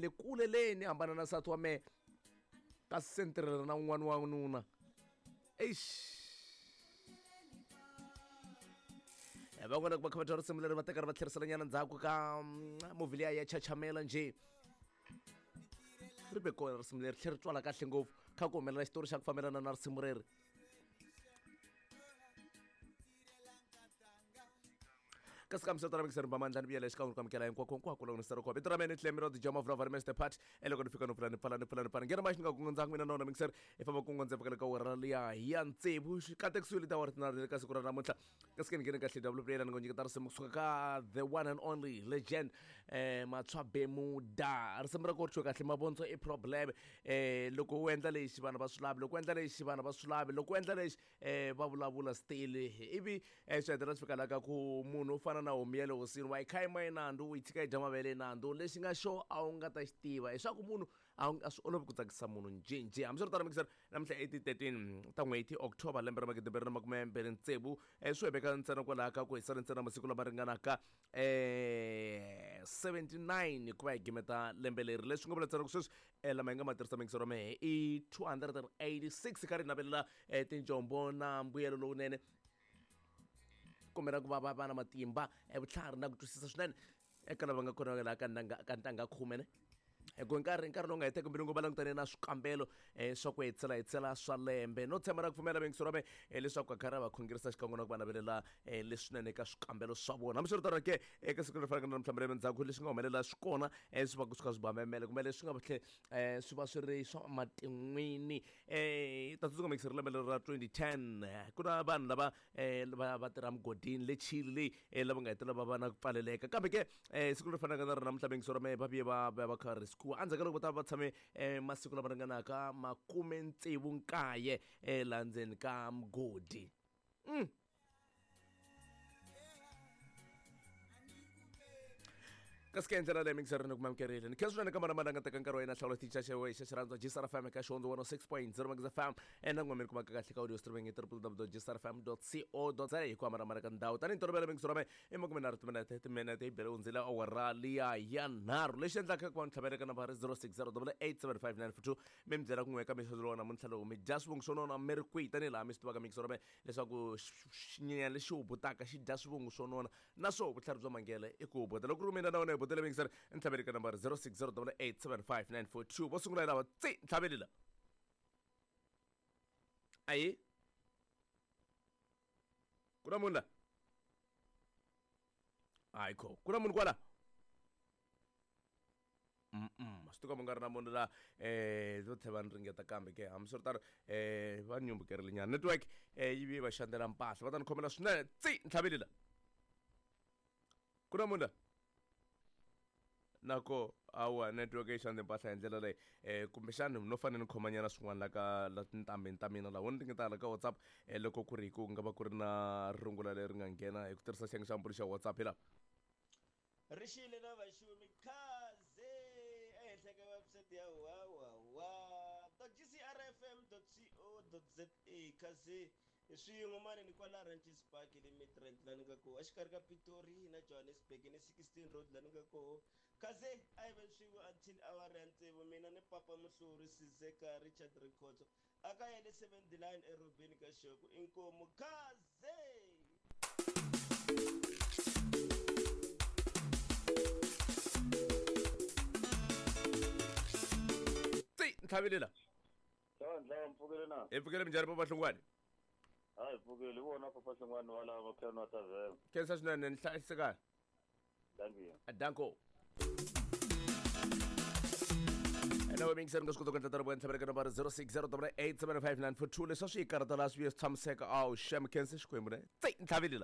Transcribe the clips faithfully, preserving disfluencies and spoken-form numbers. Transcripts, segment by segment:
le kule leni hambana na nsati wa mehe ka sentirela na un'wana wa nuna eish van'wana va kha va twa risimu leri va teka ri va tlheriselanyana ndzhaku ka movie liya ya chachamela nje ri be kona risimu leri tlheri twala kahle ngopfu kha ku humelela xitori xa ku fambelana na risimu reri kasi kamisotana mikiseri mbamandla ni viyela xikan'we ku amukela hinkwako hinkwako loko ni sitero khoba ito ra mene tlhemi ro dijama vula vari mester part e loko ni fika no pfula ni pfala ni pfala ni pfala ngena maxi ni nga kungondzanga mina nona mikiseri i famba kungondzepaka le ka wera liya ya ntsevu kate kusuhi lita wari tinari le ka siku ra namuntlha kasi ke ni nghene kahle w yela ni ngo nyiketa risimu kusuka ka the one and only legend eh Matswabemuda risimu ra ku ri kahle mabondzo i problem eh loko u endla lexi vana va swi lavi loko u endla lexi vana va swi lavi loko u endla lexi eh va vulavula stile ivi swi hetelela swi fika la ka ku munhu u fana na homiyele hosini wa yi kha yi nandzu u yi tshika yi dya mavele nandzu lexi nga xo a wu nga ta xi tiva hi swa ku munhu a swi olovi ku tsakisa munhu njhenjhe hambi swi ri tano mikiseri namuntlha eighty thirteen ta n'hweti october lembe ra magidembere na makume mbirhi ntsevu swi heveka ntsena kwalaha ka ku hisani ntsena masiku lama ringanaka eh seventy-nine ku va hi gimeta lembe leri leswi nga vula ntsena ku sweswi lama hi nga ma tirhisa mikisero mehe i two hundred and eighty-six kha ri navelela tinjombo na mbuyelo lowunene kombela ku va va va na matimba vutlhari na ku twisisa swinene eka lava nga kona la ka ntanga khumene ku nkarhi nkarhi lowu nga heteka mbirhi nguva langutane na swikambelo um swa ku hetsela hetsela swa lembe no tshama ra ku pfumela vengisi ra me leswaku a khari va khongirisa xikan'we na ku va navelela um leswinene eka swikambelo swa vona hambi swi ri tano ke eka siku leri fanaka na mhlambureme ndzhaku leswi nga humelela swi kona um swi va ku swi kha swi bamemele kumbe leswi nga tlhe um swi va swi ri swa matin'wini um ta tsutsuka mikisi ri lembe leri ra twenty ten ku na vanhu lava um va tirha mugodini le chile leyi lava nga hetelela va va na ku pfaleleka kambe ke um siku leri fanaka na ri namuntlha vengisi ra me va vuye va va karhi ku andzaka loko va ta va tshame um masiku lama ringanaka makume ntsevu nkaye um laha ndzeni ka mugodi mm. kasi ke endlela leyi mikiseri ni ku mamukerile ni khe swinene ka manamana nga teka nkarhi wa yena hlawula ticha xa wexe xi rhandza gsr f m eka xihundzu one oh six point zero magisa fam ena ngomeni kumaka kahle ka audio streaming hi triple w dot gsr f m dot co dot za hi ku amanamana ka ndhawu tanihi ntolovelo mikisero me emakume nharhu timinete timinete hi bele hundzile awara liya ya nharhu lexi endlaka ku va ni tlhaveleka nambara zero six zero double eight seven five nine four two mi mi byela ku n'we ka mixelo wa namuntlha lowu mi dya swivungu swo nona mi ri kwihi tanihi laha mi swi tivaka mikisero me leswaku xinyenyana lexi hubutaka xi dya swivungu swo nona na swo vutlhari bya mangele i ku hubuta loko ri mina na wona hi butele mikiseri ntlhaveleka nambara zero six zero double eight seven five nine four two vo sungula hi lava tsi ntlhavelela ayi ku na munhu la ayi kho ku na munhu kwala mm swi tuka mi nga ri na munhu la um vo tlhe va ni ringeta kambe ke hambi swi ri tano um va ni nyumbukerile nyana network um yi vi va xandela mpahla va ta ni khomela swinene tsi ntlhavelela ku na munhu la nako awa network yi xande mpahla hi ndlela leyi um kumbexani no fanele ni khomanyana swin'wana la ka la tintambeni ta mina laha wo ni tingetala ka whatsapp um loko ku ri hi ku nga va ku ri na rungula leri nga nghena hi ku tirhisa xiyenge xa mpfuli xa whatsapp hi laha rixile na vaxumi khaze ehenhla ka website ya wawawa gcrfm co za khaze swin'we mani ni kwala ranches park le midrand la ni nga koho exikarhi ka pitori na johannesburg ni sixteen road la ni nga koho khaze a yi ve swin'we until awara ya ntsevu mina ni papa muhluri sizeka richard rikhotso aka ya le seven the line erobeni ka xoko inkomu khaze tsi ntlhavelela Sawa ndlawa mpfukile na. hi pfukele minjhani papa hlungwane Hayi mpfukile vona papa hlungwane wala vakhana ta vema. khensa swinene ni hlayisekani Dankie. danko nawe mingiseri nga swi kota ku endla tarabo ya ntlhaveleka nambara zero six zero double eight seven five nine four two leswi a swi hi karata laha swi vuye swi tshamiseka awu shem khense xikwembu ne tsi ntlhavelela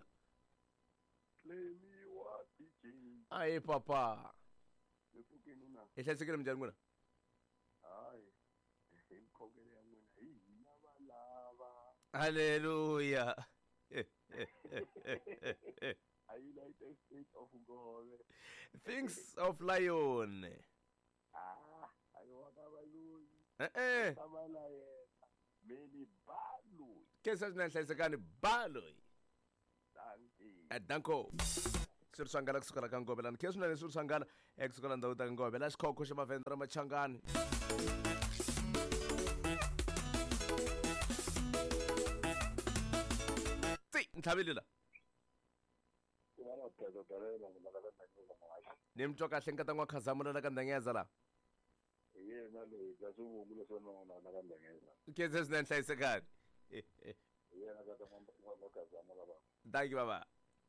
Lemiwa D J. ayi papa Mpfukile na. hi hlayisekile minjhani n'wina Hayi. Imkhokelo ya n'wina hi hina valava. halleluya A United States of God. things of lion Ah, ayo akabaluni. eh eh Samala yena. Meni balu. khensa swinene hlayisekani baloyi Dankie. danko Sursangala kusukela ka Ngobela ni kheswi nene Sursangala ekusukela ndhawu ta Ngobela xikhokho xa Mavhenda Machangani. Tsi nthavelila ni mtwa kahle nkata n'wa Khazamula ka Ndangeza la yena loyi kasi uvungule sonona na ka Ndangeza khese swinene hlayisekani yena ka ta n'wa Khazamula ba thank you baba.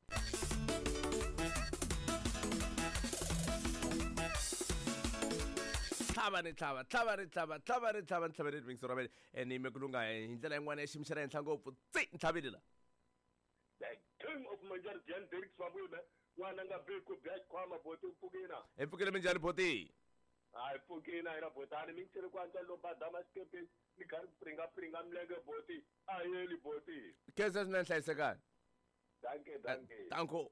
Tlhava ni tlhava tlhava ni tlhava tlhava ni tlhava ni tlhavele ringiso ra vele ni mi kulunga hi ndlela yin'wana ya xiyimo xa le henhla ngopfu tsi nthlavelila. the king of Manjari Jan Derek Swabule n'wana nga bihi ku biya xikhwama boti mpfukina hi pfukile minjhani boti hayi mpfukina ina botani mi ngisele ku antla lo badama xikepe ni karhi pringa pringa milenge boti a yeli boti khese swinene hlayisekani. danke danke tanko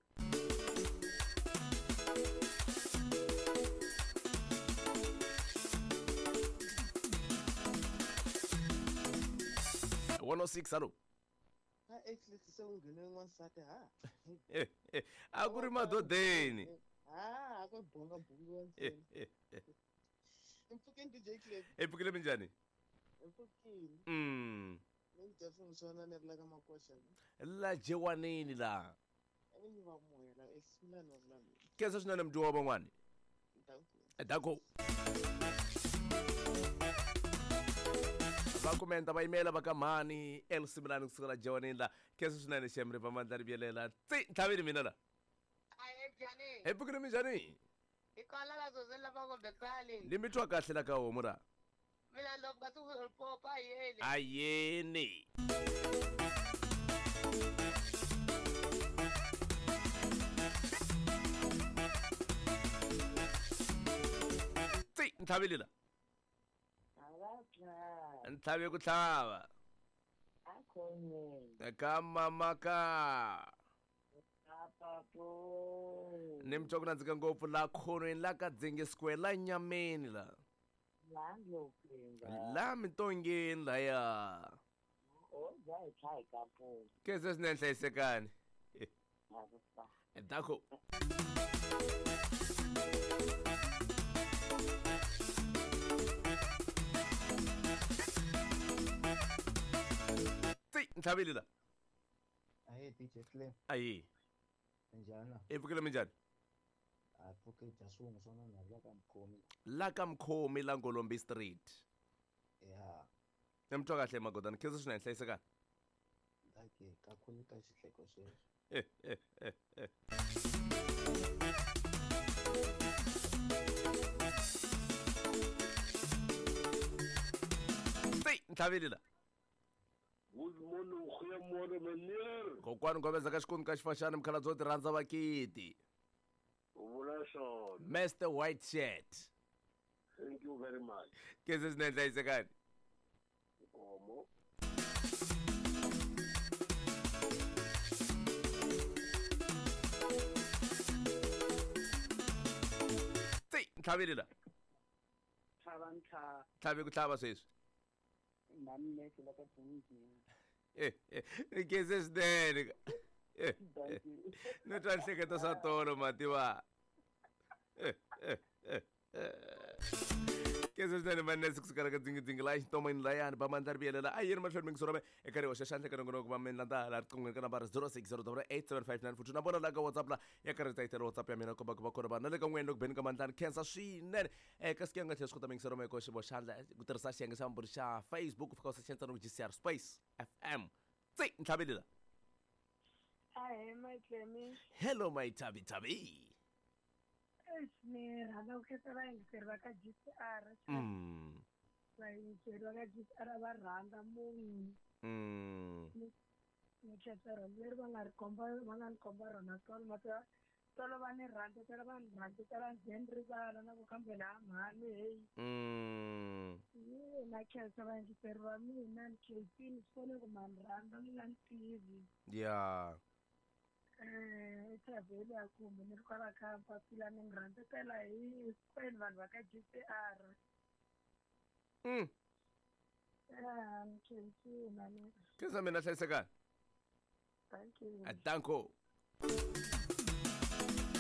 one oh six alo ha exit se ungene n'wansati ha a ku ri madodeni ha ku bonga bonga ntsena mpfukeni D J Clip hi pfukile minjhani mpfukini mm ni definitely sona ni la ka makosha la jewanini la ni va moya la explain wa la khese swinene mntu wa van'wani tanko va kumenta va yimela va ka mhani elsimilani kusukela jewanini la khese swinene xemri va mandla ri vyelela tsi nthaveni mina la Aye njani? hi pfukile minjhani Ikala la zoze la bako bekali. ni mi twa kahle la ka homu ra Mina ndo ka tu popa yele. ayeni tsi nthaveli la Alaka. nthavi ku tlhava Akhone. ka mama ka Apapo. ni mi twa ku nandzika ngopfu la khonweni la ka Dzenge Square la Nyameni la Lando pinga. la mitongeni laya O ja chai kapo. khese swinene hlayisekani Asa. dako tsi nthaveli la aye D J Clip ayi njana hi pfukile minjhani apfuke jasungu sona na la ka mkhomi la ka Mkhomi la Ngolombi Street ya ni mi twa kahle magodana khese swinene hlayisekani dake kakhulu ka xihleko xexo tsi nthaveli la good morning goeiemôre meneer kokwani ngobeza ka xikunu ka xifashani mikhalabyo yo ti rhandza vakiti u vula swona Master White Shirt thank you very much khese swinene hlayisekani omo tsi nthaveli la Tavanta. tlhavi ku tlhava sweswi Nanne kila ka tunji. khese swinene ni twa nhleketo swa tolo mativa khese swinene manese kusukela ka dzingidzingi la xitomweni layani va mandla ri vuyelela a yini mahlweni mingiso rame eka rihoxa xa nhlekanongonoko va menlandza la riqingweni ka nambara zero six zero double eight seven five nine futhi na vona la ka whatsapp la ya ka ritayitela whatsapp ya mina komba ku va kona vanhu na le ka n'wena loko beni ka mandlani khensa swinene eka siku ya nga tlhela swi kota mingiso rame eko xivo xandla ku tirhisa xiyenge xa mburi xa facebook ku fika u saxentsana ku G C R Space F M tsi nthlavelila Aye my Clemi. hello my tabi tabi Esme rada ukhetela ngisirwa ka G C R. mm Ngisirwa ka G C R va rhanda munhu. mm Ngichetero leri va nga ri komba va nga ni komba rona tolo mata tolo va ni rhanda tolo va ni rhanda tolo ndzeni rivala na ku kambela mhani hey. mm Ye na khensa va ngiseri va mina ni khensini sifone ku mani rhanda ni nga ni tivi. yeah Eh ethaveli ya kumbe ni ri kwala ka papila ni mi rhandzetela hi kwini vanhu va ka G C R. mm Eh ni khensini mani. khensa mina hlayisekani Thank you. atanko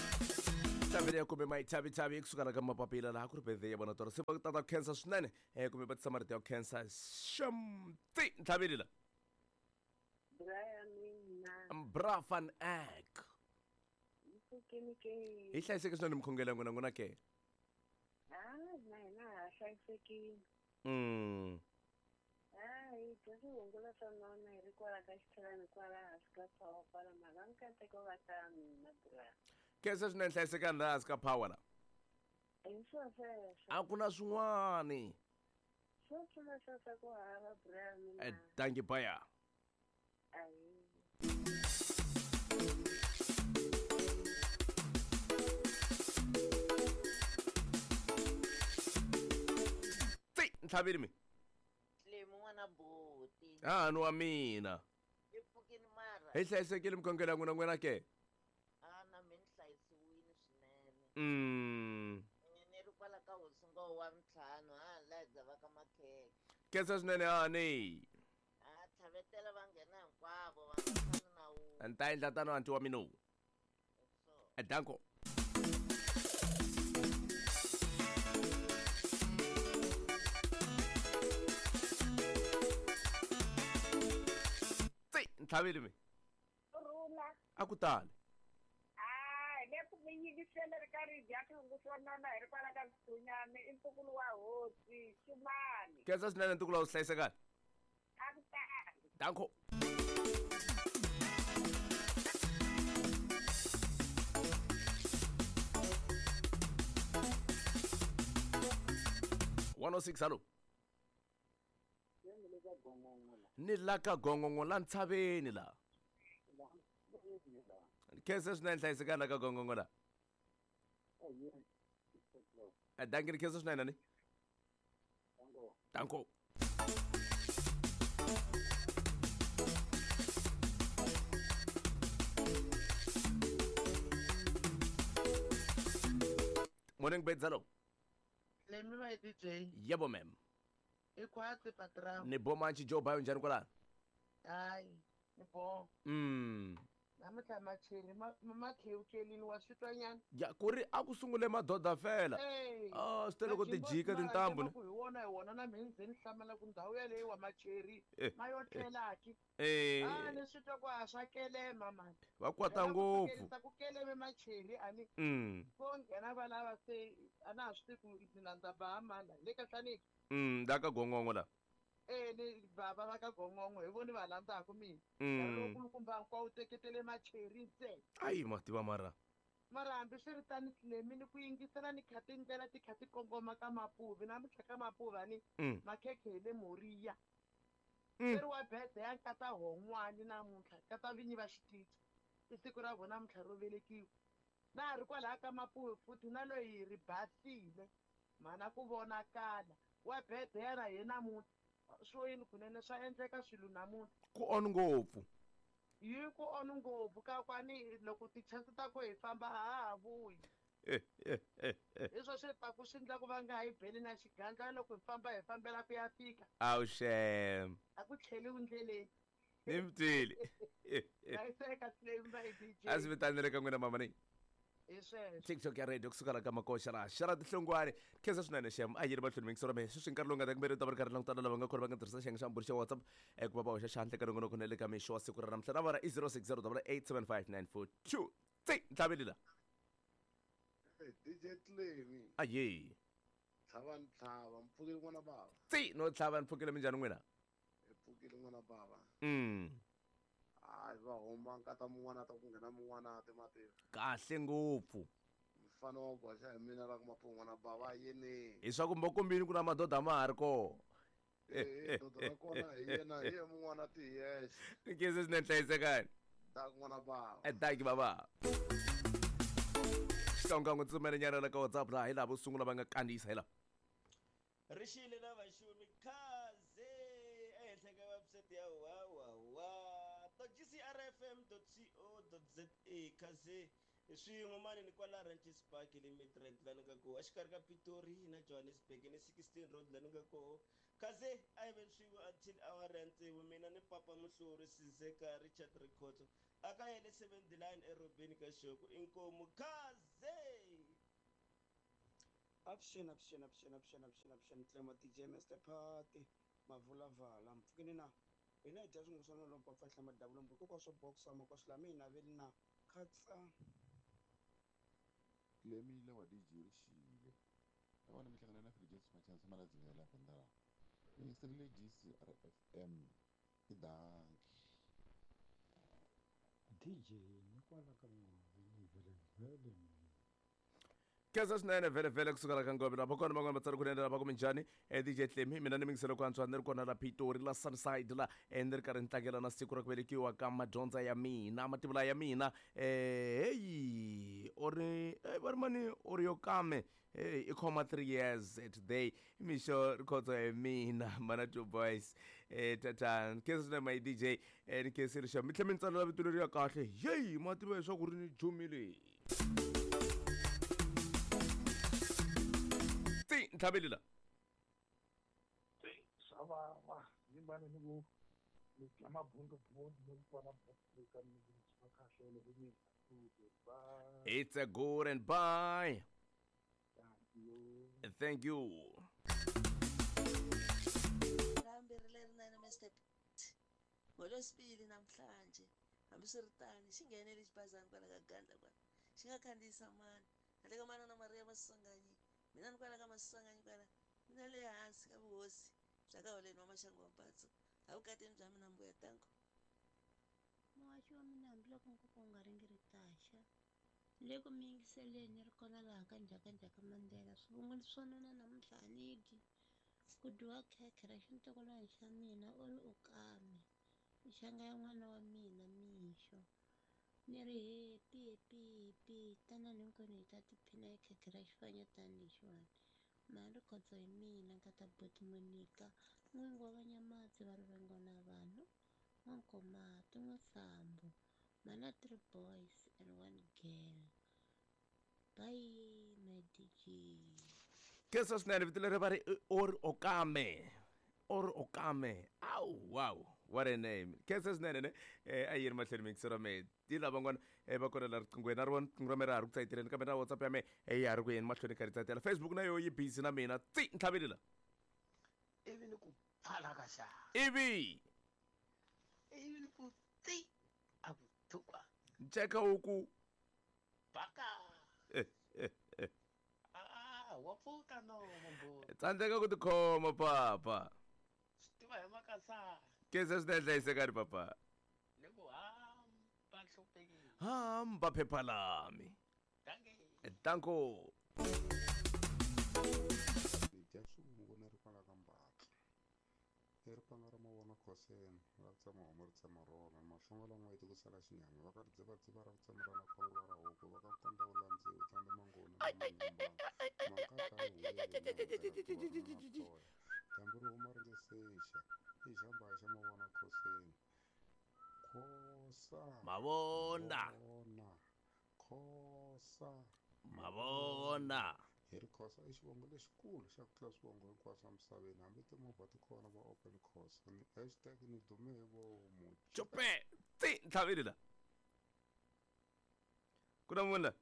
tabele ya kumbe maithabi thabi ekusuka ka mapapila laha ku ri birthday ya vona toro se va tata cancer swinene eh kumbe va tisa marito ya cancer shamti tabele la Brian mina. bra van egg Mfukeni ke. hi hlayiseke swinene mkhongela n'wina n'wina ke Ah, na na hlayiseki. mm Ai, kasi ungula sa nona iri kwala ka xithelani kwala hansi ka pawa kwala mara nkate ko va ta mina bra. kese swinene hlayisekani laha hansi ka power la Hi swo sweswo. a ku na swin'wani Swo pfuna sweswo ku hava Brian mina. eh dangi baya Ai. tsi ntlhaveli mi Lemu n'wana buti. ah ni wa mina I pfukini mara. hi hlayisekile mkhongela n'wina n'wina ke A na mi ni hlayisiwile swinene. mm Ni ri kwala ka hosingo wa ntlhanu ha la hi dzava ka makheke. kese swinene hani A tlhavetela va nghena hinkwavo va nga fani na wun'we. a ni ta endla tano anti wa mino So, eh danko tsi ntlhaveli mi Rula. a ku tali Ah, lepo mi yingisela ri karhi hi dya khungusonana hi ri kwala ka switunyani i ntukulu wa hosi ximani kese swinene ntukulu wa u hlayisekani a ku tali danko one oh six hallo ni la ka gongongo la ntshaveni la kese swinene hlayisekani la ka gongongo la eh danki ni kese swinene ni danko morning bed zalo lemi va hi D J. yebo ma'am I kwatsi patra. ni bomanchi joe bayo njhani kwalani Hayi. Ni bo. mm Namuntlha macheli ma ma khewukelini wa switwanyana. ya ku ri a ku sungule madodha fela Hey. ah swi tele ku ti jika tintambu ni Ku hi wona hi wona na mina ndzi ni hlamala ku ndhawu yaleyi wa macheri Eh, ma yo tlelaki. eh Ah ni swi twa ku ha swa kelema mani. va kwata ngopfu Ku keleme macheri ani mm ko nghena va lava se a na ha swi tivi ku na ndza baha mani le ka tsaniki. mm da ka gongongo la Eh ni baba va ka gongongo hi voni va landzaka mina. mm Lokulukumba hinkwawo teketele macheri ntsena. ayi ma tiva mara Mara hambi swi ri tani Lemi ni ku yingisela ni kha ti ndlela ti kha ti kongoma ka Mapuvi namuntlha ka Mapuvi a ni mm makhekhe hi le Moriya. Mm. Leri wa birthday ya nkata hon'wani namuntlha nkata vinyi va xitichi i siku ra vona namuntlha ro velekiwa na ha ri kwalaha ka Mapuvi futhi na loyi hi ri basile mana ku vonakala wa birthday ya na hi namuntlha swo yini kunene swa endleka swilo namuntlha ku on ngopfu hi ku onu ngopfu ka kwani loko ti-chance ta ku hi famba a ha ha vuyi eh eh eh eh hi swo swi paku swi endla ku va nga hi beli na xigandla loko hi famba hi fambela ku ya fika awu shem a ku tlheliwi ndleleni ni mi twile Eh, eh. hlayiseka Lemi va hi D J a swi vitanile ka n'wina mama ni hi sweswo tiktok ya radio kusuka la ka makoxa laha xara tihlongwane khensa swinene shem a yi ri mahlweni mingiso ra mehe sweswi nkarhi lowu nga ta kumberi ta va ri karhi langutana lava nga khona va nga tirhisa xiyenge xa mburi xa whatsapp ku va va hoxa xandle ka nongonoko na le ka mixo wa siku ra namuntlha na vona i zero six zero double eight seven five nine four two tsi ntlhaveli la D J Lemi aye tlhava ni tlhava mpfukile n'wana bava tsi no tlhava ni pfukile minjhani n'wina mpfukile n'wana bava mm hayi va huma nkata mun'wana ta ku nghena mun'wana timativa kahle ngopfu mfana wa boxa hi mina la ku mapu n'wana bava yini hi swa ku mbokombini ku na madodha ma ha ri kona eh dodo ra kona hi yena hi ye mun'wana ti yexe nkese swinene hlayisekani ta ku n'wana bava edaki baba xikan'wekan'we tsumele nyana la ka whatsapp laha hi laha vo sungula va nga kanisa hi laha rixile na vaxumi khaze ehenhla ka website ya wawawa g c r f m co za khaze swin'we mani ni kwala ranches park le midrand la ni nga koho exikarhi ka pitori na johannesburg ni sixteen road la ni nga koho khaze a yi ve swin'we until awara ya ntsevu mina ni papa muhluri sizeka richard ricoto aka yele seven the line erobeni ka xoko inkomu khaze Option, option, option, option, option, option. Tlemo D J Mister Party. Mavula vala. Mfukini na. Ina ita swin'we lo mpfa hlama double mbuku ko swo boxa mo ko sila mina veli na khatsa. Lemile wa D J Rishile. Yabona mihlangano na Philips Machansi malazivela kandala. Ngisele G C R F M. Idanki. D J nikwala ka n'wana vele vele keza swinene vele vele kusuka la ka Ngobe lapho kona man'wana matsari ku endla lapha ku minjhani D J Tlemi mina ni mingiselo ku antswa ni ri kona la Pitori la Sunside la ni ri karhi ni tlangela na siku ra ku velekiwa ka madyondza ya mina mativula ya mina eh hey ori va ri mani ori yo kame hey i khoma three years today imisho rikhotso ya mina mana two boys eh tatani keza swinene my D J ni kesi ri xa mi tlhe mi tsalela vito leri ya kahle hey mativa leswaku ri ni jumile Tabelila. Sava va nimbani ni ku lama bhundo bhundo ni kona ka ni ka shole ni ba It's a good and bye. Thank you. Thank you. Rambirile rinene Mister ngolosibili namhlanje hambisiritani xingenele xibazana kwala ka gandla kwala xi nga khandziyisa mani hale ka mana na Maria Masanganyi mina ni kwala ka Masanganyi kwala mina le hansi ka vuhosi bya ka holeni wa Maxangu wa Mpatso a vukatini bya mina mbuya tanko mowaxi wa mina hambiloko nkoko u nga ringiri taxa le ku mi yingiseleni ri kona laha ka njhaka njhaka Mandela swivunguli swo nona namuntlha anigi ku dyiwa khekhe ra xintokolwana xa mina u ri u kame xanga ya n'wana wa mina mixo ni ri hepi hepi hepi tanani hinkwenu hi ta tiphina hi khekhe ra xifanyetani lexiwani mali khotso hi mina nkata boti Monica n'wingi wa Vanyamatsi va rivengo na vanhu n'wankomati n'wasambo mana three boys and one girl bye my D J Kesa swinene vito leri va ri or okame or okame au wow what a name kesa swinene ne eh a yiri mahlweni mixera me ti lava ngwana eh va kona la riqingweni na ri vona riqingho ra me ra ha ri ku tsayitireni kambe na WhatsApp ya me eh ya ri ku yeni mahlweni ka ri tsayitela Facebook na yo yi busy na mina tsi ntlhavelela Ivi ni ku phala ka xa. ivi Ivi ni ku tsi a ku thuka. nceka wu ku Baka. eh eh eh Ah, wa pfuka no mbo. tsandzeka ku tikhoma papa Stiva hi makasa. kesa swinene hlayisekani papa Ni ku ha ba hlupeki. hamba phepha lami Danke. tanko Jasungu na ri kwala ka Mbatla. Eri panga ra mavona khoseni va tsama homo ri tsama rona maxongola n'weti ku sala xinyami va ka ri dziva dziva ra ku tsamela na khongolo ra huku va ka konda u landziwa tlande mangoni na mankata dyambu ri huma ri nge sexa i xamba xa mavona khoseni khosa mavona Mavona khosa mavona hi ri khosa i xivongo lexikulu xa ku tlula swivongo hinkwaswo emisaveni hambi timovha ti kona va open khosa ni hashtag ni dume hi vomu chope tsi ntlhavelela ku na munhu la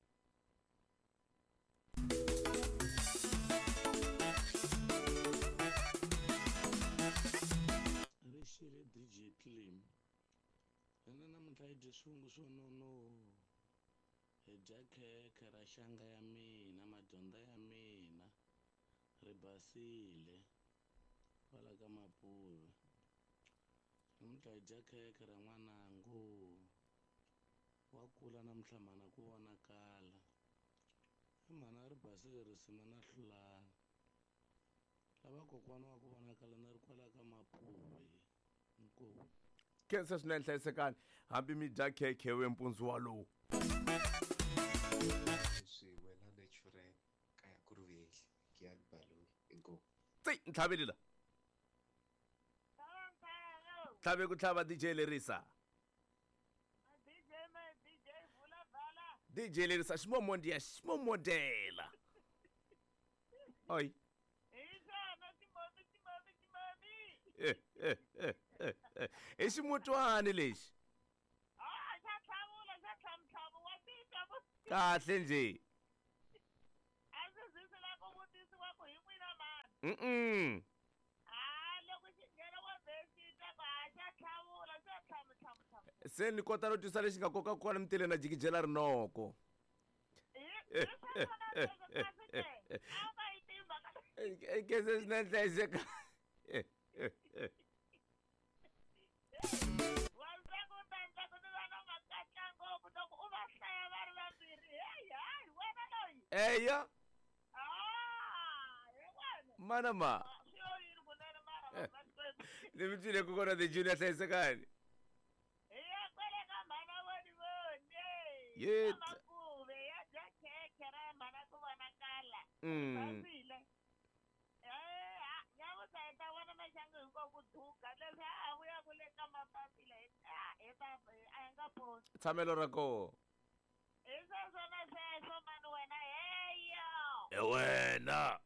Rishile D J Clean ena namuntlha hi dye swivungu swo nonoha hi dya khekhe ra xanga ya mina madyondza ya mina ri basile kwala ka Mapuve namuntlha hi dya khekhe ra n'wanangu wa kula namuntlha mhana ku vonakala i mhana ri basile risima na hlulana lava kokwana wa ku vonakala na ri kwala ka Mapuve inkomu kesa swinene hlayisekani hambi mi dya khekhe wempundzu walowu swi wena lecturer ka ya ku riveli ke ya baloi inkomu tsi ntlhavelela tlhave ku tlhava D J Lerisa D J Lerisa ximomondiya ximomondela oi eh eh eh eh eh i ximutwani lexi kahle nje Mm-mm. Ah, loko xi nghena wa besita ku ha xa tlhavula se tshama tshama tshama. Se ni kota no twisa lexi nga koka kona mitile na jikijela rinoko. Kese swi na hlayiseka. Wanseko u ta endla ku ni vana va katla ngopfu loko u va hlaya va ri vambirhi. Heyi hayi wena loyi. Eya. Ah, hi wena. Mana ma. Swi yo yini kunene mara va vakwethu. Ni mi twile ku kona the junior hlayisekani. Hi ya kwele ka mhana voni voni. Yet. Makuve ya dya khekhe ra mhana ku vonakala. Mm. Basile. Eh, nyamusa hi ta vona maxangu hinkwako ku duka leswi a vuya ku le ka mapapila hi ta a hi nga poni. Tshamelo ra koho. Hi sweswo na sweswo mani wena heyo. E wena.